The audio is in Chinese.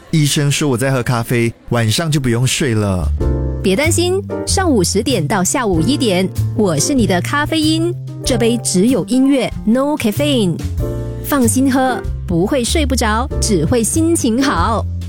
医生说我在喝咖啡，晚上就不用睡了。 别担心，上午10点到下午1点，我是你的咖啡因，这杯只有音乐 ，No caffeine， 放心喝，不会睡不着，只会心情好。